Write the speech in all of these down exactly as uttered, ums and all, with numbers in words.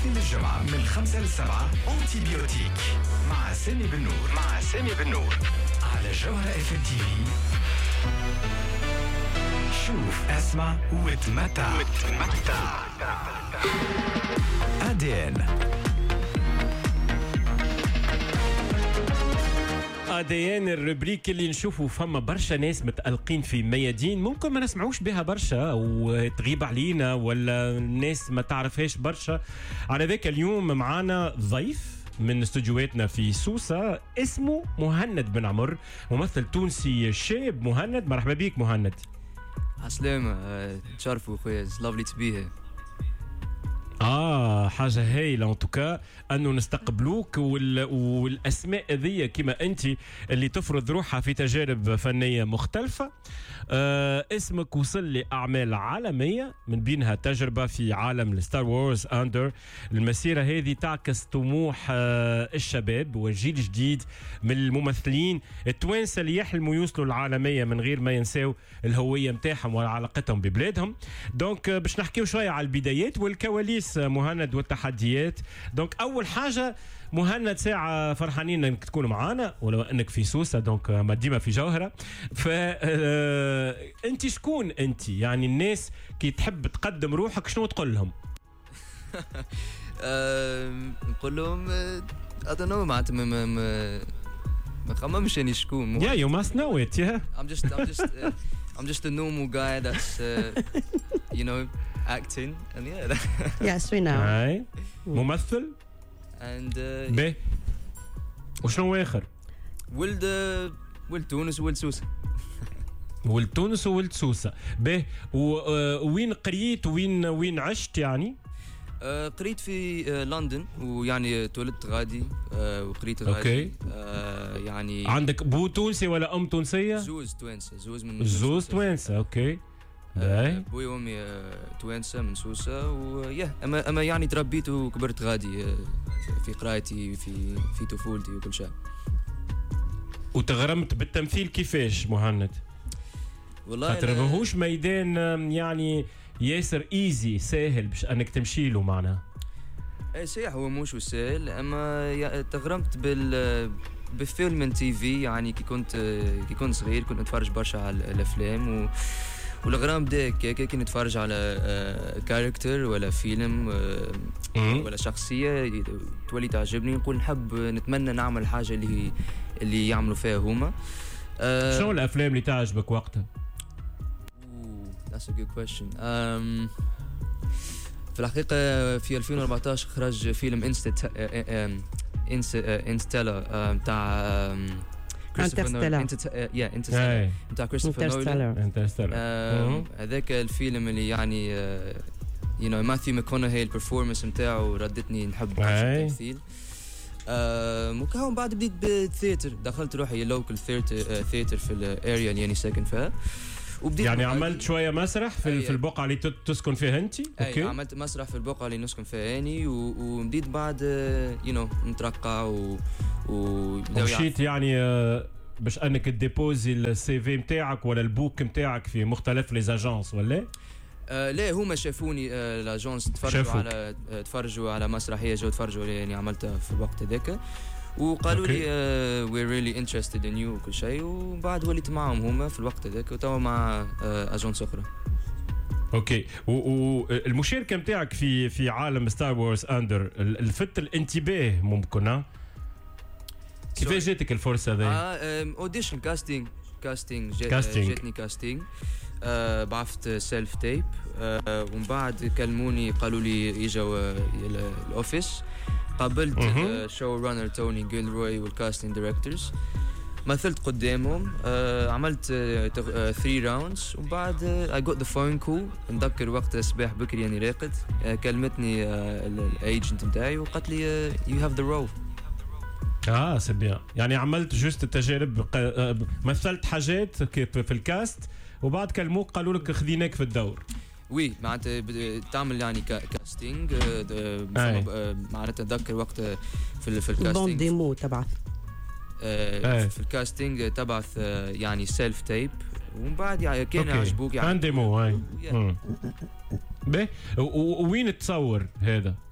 الاثنين للجمعة من الخمسة للسبعة أنتيبيوتيك مع سامي بن نور مع سامي بن نور على جوهرة اف ام تي في. شوف اسمع وتمتع وتمتع. أدين أديان الروبريك اللي نشوفوا فما برشا ناس متألقين في ميادين ممكن ما نسمعوش بها برشا أو تغيب علينا ولا الناس ما تعرفهاش برشا. على ذاك اليوم معانا ضيف من استوديوهاتنا في سوسة اسمه مهند بن عمر، ممثل تونسي شاب. مهند، مرحبا بيك مهند. عسلامة، تشرفوا خويا. It's lovely to be here. اه حاجه هايله ان توكا انه نستقبلوك وال... والاسماء ذي كما انت اللي تفرض روحها في تجارب فنيه مختلفه. آه اسمك وصل لاعمال عالميه من بينها تجربه في عالم الستار وورز اندر. المسيره هذه تعكس طموح آه الشباب والجيل الجديد من الممثلين التوانسه اللي يحلموا يوصلوا العالميه من غير ما ينساو الهويه نتاعهم وعلاقتهم ببلادهم. دونك آه باش نحكيو شويه على البدايات والكواليس مهند والتحديات. دونك اول حاجه مهند، ساعه فرحانين انك تكون معنا ولو انك في سوسه دونك ما ديما في جوهره. ف انت شكون انت؟ يعني الناس كي تحب تقدم روحك شنو تقول لهم؟ نقول لهم I don't know معناتها ما ما ما خممش اني شكون. Yeah, you must know it. Yeah. I'm just I'm just uh, I'm just a normal guy that's uh, you know acting and yeah. Yes, we know. هاي ممثل and uh, به وشنو اخر؟ ولد ولد تونس وولد سوسه. ولد تونس وولد سوسه. به وين قريت وين وين عشت يعني؟ آه قريت في آه لندن ويعني تولدت غادي آه وقريت غادي. اوكي. آه يعني عندك بو تونسي ولا ام تونسيه؟ زوز توانسه. زوز من زوز توانسه. اوكي. باهي. آه بوي وامي آه توانسه من سوسه ويا اما اما يعني تربيت وكبرت غادي آه في قرايتي في في طفولتي وكل شيء. وتغرمت بالتمثيل كيفاش مهند؟ والله خاطر ماهوش ميدان يعني ياسر ايزي ساهل باش انك تمشي له معناها. اي صحيح هو مش سهل، اما تغرمت بال بفيلم تي في يعني كي كنت كي كنت صغير كنت نتفرج برشا على الافلام و والغرام داك كي نتفرج على كاركتر ولا فيلم ولا شخصيه تولي تعجبني نقول نحب نتمنى نعمل حاجه اللي اللي يعملوا فيها هما. شنو الافلام اللي تعجبك وقتها؟ That's a good question. Um, في الحقيقة في ألفين وأربعطاش خرج فيلم انست انستيلر تاع انترستيلر. يا انترستيلر تاع كريستوفر نولان. انترستيلر. هذاك الفيلم اللي يعني يو نو ماثيو ماكونهي البرفورمانس نتاعو ردتني نحب التمثيل. وكهون بعد بديت بالثياتر، دخلت روحي لوكال ثياتر في الاريا اللي يعني ساكن فيها. يعني عملت شويه مسرح في, أي في البقعه اللي تسكن فيها انت؟ اوكي. عملت مسرح في البقعه اللي نسكن فيها اني وبديت بعد يو نو نترقع و ومشيت يعني باش انك تديبوزي السي في نتاعك ولا البوك نتاعك في مختلف لي زاجونس ولا؟ آه لا هما شافوني آه لاجونس تفرجوا على آه تفرجوا على مسرحيه جو تفرجوا اللي عملتها في الوقت هذاك وقالوا لي uh, we're really interested in you وكل شيء وبعد وليت معهم هما في الوقت هذاك وتوا مع uh, اجونس اخرى. اوكي. والمشاركه نتاعك في في عالم ستار وورز اندر لفت الانتباه ممكن ها؟ كيفاش جاتك الفرصه هذه؟ اه اوديشن كاستينج كاستينج جاتني كاستينج آه بعثت سيلف تيب آه ومن بعد كلموني قالوا لي اجوا الاوفيس. قابلت شو رانر توني جيلروي والكاستنج دايركتورز مثلت قدامهم. آه عملت ثري راوندز وبعد اي جوت ذا فون كول. نذكر وقت الصباح بكري يعني راقد آه كلمتني آه الايجنت نتاعي وقالت لي يو هاف ذا رول. اه سي بيان. يعني عملت جوست تجارب مثلت حاجات في الكاست وبعد كلموك قالوا لك خذيناك في الدور. وي معناتها تعمل يعني كاستينج معناتها اتذكر وقت في في الكاستينج بون ديمو تبعث في الكاستينج تبعث يعني سيلف تيب ومن بعد يعني كان عجبوك يعني ديمو هاي. باهي وين تصور هذا؟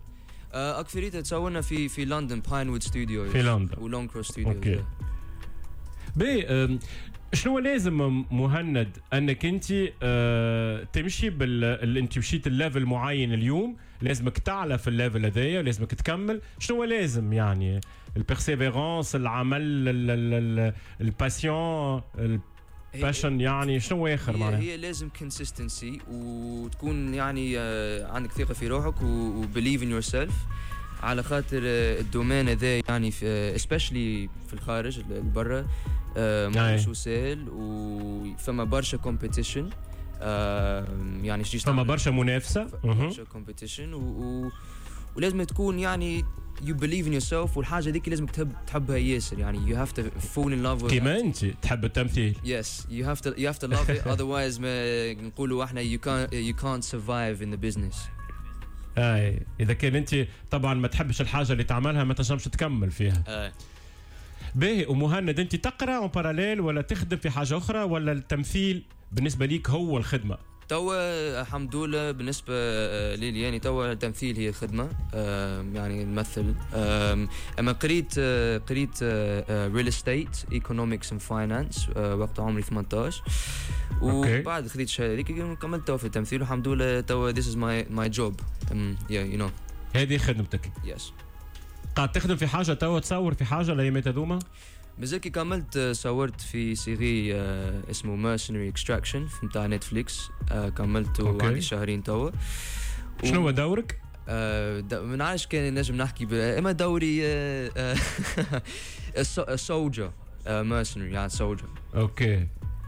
اكثريتها تصورنا في في لندن باينوود ستوديو في لندن ولونج كروس ستوديو. اوكي بي شنو لازم مهند انك انت أه تمشي بال انت مشيت الليفل معين اليوم لازمك تعلى في الليفل هذايا لازمك تكمل شنو لازم يعني البيرسيفيرونس العمل الباسيون الباشن يعني شنو اخر معناها هي لازم كونسيستنسي وتكون يعني عندك ثقه في روحك وبليف ان يور سيلف على خاطر الدومين هذا يعني في سبيشلي في الخارج برا مش سهل وفما برشا كومبيتيشن يعني فما برشا منافسه برشا كومبيتيشن ولازم تكون يعني you believe in yourself والحاجه هذيك لازم تحب تحبها ياسر يعني you have to fall in love with كيما انت تحب التمثيل. yes you have to you have to love it otherwise ما نقولوا احنا you can't you can't survive in the business. اي اذا كان انت طبعا ما تحبش الحاجه اللي تعملها ما تنجمش تكمل فيها. اي باهي. ومهند انت تقرا اون باراليل ولا تخدم في حاجه اخرى ولا التمثيل بالنسبه ليك هو الخدمه؟ توا الحمد لله بالنسبه لي يعني توا التمثيل هي خدمه يعني نمثل. اما قريت قريت ريل استيت ايكونومكس اند فاينانس وقت عمري ثمانية عشر وبعد خذيت الشهاده هذيك كملت توا في التمثيل والحمد لله توا this is my my job um, yeah you know هذه خدمتك. yes. قاعد تخدم في حاجه توا تصور في حاجه الايامات هذوما؟ مازال كي كملت صورت في سيري آه اسمه ميرسنري اكستراكشن نتاع نتفليكس آه كملته عندي شهرين توا. شنو هو دورك؟ آه ما نعرفش كان نجم نحكي اما دوري آه آه سولجر ميرسنري يعني سولجر. اوكي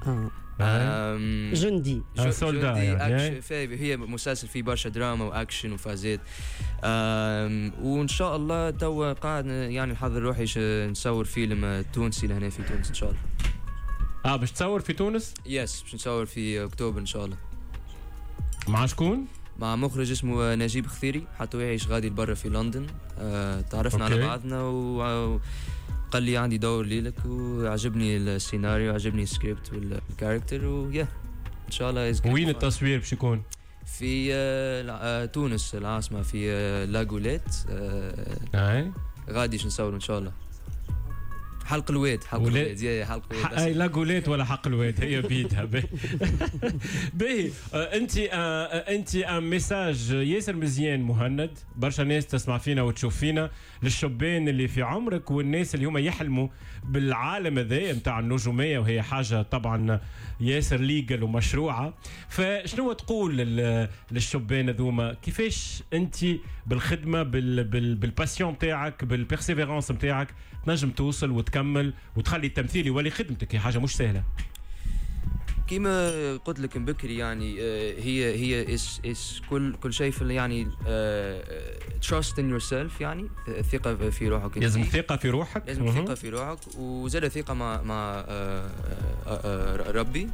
جندي سولدا يعني هي مسلسل فيه برشا دراما واكشن وفازات وان شاء الله توا قاعد يعني نحضر روحي نصور فيلم تونسي لهنا في تونس ان شاء الله. اه باش تصور في تونس؟ يس باش نصور في اكتوبر ان شاء الله. مع شكون؟ مع مخرج اسمه نجيب خثيري حتى يعيش غادي برا في لندن. آه تعرفنا على بعضنا و قال لي عندي دور ليلك وعجبني السيناريو وعجبني السكريبت والكاركتر ويا ان شاء الله. وين التصوير باش يكون؟ في آه تونس العاصمه في آه لاغوليت. آه غادي نصور ان شاء الله. حلق الواد حلق الواد يا حلق الواد اي لاغوليت ولا حق الواد هي بيدها باهي. انت انت ان ميساج ياسر مزيان مهند برشا ناس تسمع فينا وتشوف فينا للشبان اللي في عمرك والناس اللي هما يحلموا بالعالم هذا نتاع النجوميه وهي حاجه طبعا ياسر ليجل ومشروعه. فشنو تقول للشبان هذوما كيفاش انت بالخدمه بالباسيون نتاعك بالبيرسيفيرونس نتاعك تنجم توصل وتكمل وتخلي التمثيل يولي خدمتك؟ هي حاجه مش سهله كيما قلت لك من بكري يعني هي هي اس اس كل كل شيء في يعني trust in yourself يعني الثقه في روحك. لازم ثقه في روحك لازم ثقه في روحك وزاد ثقه مع مع ربي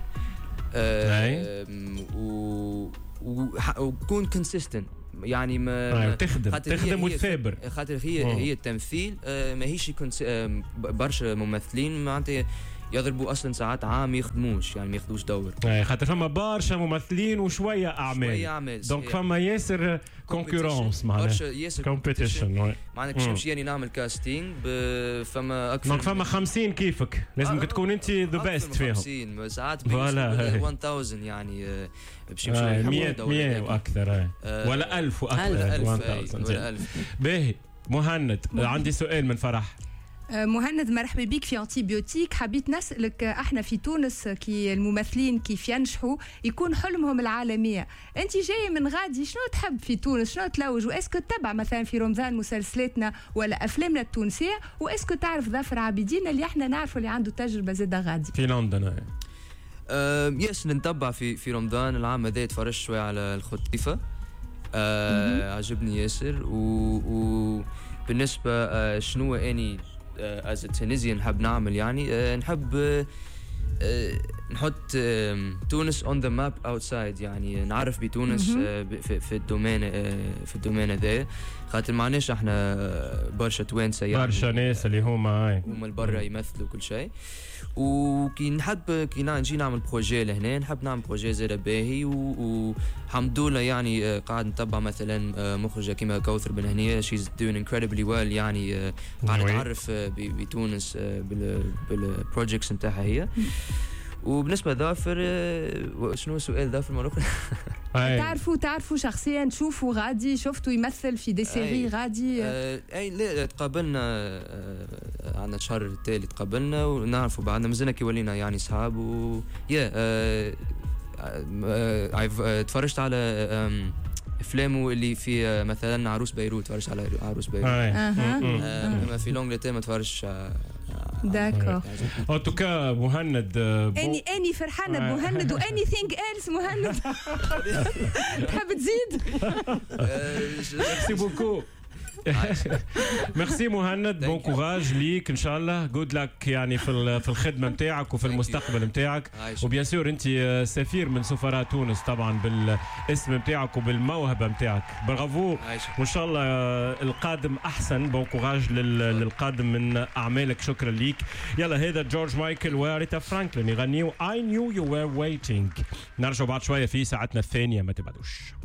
وكون كونسيستنت يعني ما تخدم تخدم وتثابر خاطر هي أوه. هي التمثيل ماهيش برشا ممثلين معناتها يضربوا اصلا ساعات عام يخدموش يعني ما ياخذوش دور. اي خاطر فما برشا ممثلين وشويه اعمال شويه اعمال دونك فما ياسر كونكورونس معناها برشا ياسر كومبيتيشن معناها كيش نمشي يعني نعمل كاستينغ فما اكثر دونك فما خمسين كيفك لازم آه تكون انت ذا بيست فيهم. خمسين ساعات ألف يعني باش يمشي مية مية واكثر آه ولا ألف واكثر. باهي مهند عندي سؤال من فرح. مهند مرحبا بك في انتيبيوتيك. حبيت نسألك احنا في تونس كي الممثلين كيف ينجحوا يكون حلمهم العالمية، انت جاي من غادي شنو تحب في تونس شنو تلوج واسكو تتبع مثلا في رمضان مسلسلاتنا ولا افلامنا التونسية واسكو تعرف ظفر عابدين اللي احنا نعرفوا اللي عنده تجربة زادة غادي في لندن؟ أه يس نتبع في في رمضان العام هذا تفرجت شوي على الخطيفة أه عجبني ياسر وبالنسبة أه شنو اني از تونيزيان نحب نعمل يعني أه نحب نحط تونس on the map outside يعني نعرف بتونس في في الدومين في الدومين هذا خاطر معناش احنا برشا توانسه يعني برشا ناس اللي هما هما البرا يمثلوا كل شيء وكي نحب كي نجي نعمل بروجي لهنا نحب نعمل بروجي زاد باهي والحمد لله يعني قاعد نتبع مثلا مخرجه كيما كوثر بن هنيه she's doing incredibly well يعني قاعد تعرف بتونس بالبروجيكتس نتاعها هي وبالنسبه ظافر شنو سؤال ظافر مره اخرى تعرفوا تعرفوا شخصيا تشوفوا غادي شفتوا يمثل في دي سيري غادي اي لا تقابلنا عندنا الشهر التالي تقابلنا ونعرفوا بعضنا مازلنا كي ولينا يعني اصحاب و يا تفرجت على افلامه اللي في مثلا عروس بيروت تفرجت على عروس بيروت اما في لونجلتير ما تفرجش داكور ان توكا مهند اني اني فرحانه بمهند واني ثينك ايلس مهند تحب تزيد ميرسي بوكو ميرسي مهند بون كوراج ليك ان شاء الله جود لك يعني في في الخدمه نتاعك وفي المستقبل نتاعك وبيان سور انت سفير من سفراء تونس طبعا بالاسم نتاعك وبالموهبه نتاعك برافو وان شاء الله القادم احسن بون كوراج للقادم من اعمالك شكرا ليك يلا هذا جورج مايكل وريتا فرانكلين يغنيوا I knew you were waiting نرجع بعد شويه في ساعتنا الثانيه ما تبعدوش